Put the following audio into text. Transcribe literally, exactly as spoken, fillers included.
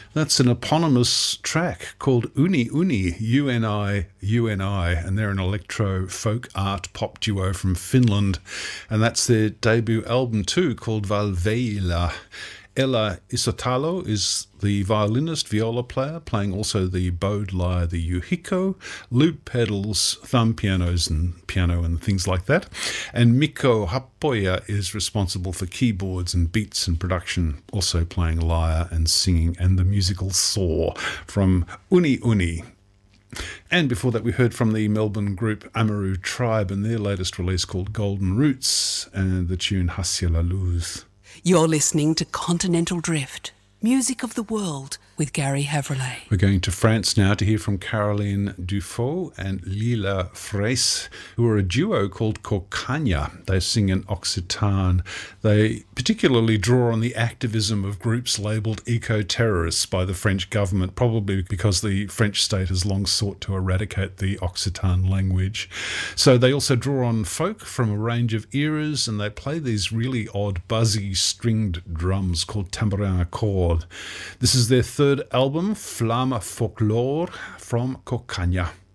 That's an eponymous track called Uni Uni, U N I, U N I, and they're an electro folk art pop duo from Finland, and that's their debut album too, called Valveila. Ella Isotalo is the violinist, viola player, playing also the bowed lyre, the yuhiko, loop pedals, thumb pianos and piano and things like that. And Mikko Happoja is responsible for keyboards and beats and production, also playing lyre and singing, and the musical saw from Uni Uni. And before that, we heard from the Melbourne group Amaru Tribe and their latest release called Golden Roots and the tune Hacia la Luz. You're listening to Continental Drift, music of the world, with Gary Havrillay. We're going to France now to hear from Caroline Dufaux and Lila Fraisse, who are a duo called Cocagne. They sing in Occitan. They particularly draw on the activism of groups labelled eco-terrorists by the French government, probably because the French state has long sought to eradicate the Occitan language. So they also draw on folk from a range of eras, and they play these really odd, buzzy, stringed drums called tambourin à cordes. This is their third album, Flamme Folklore, from Cocagne.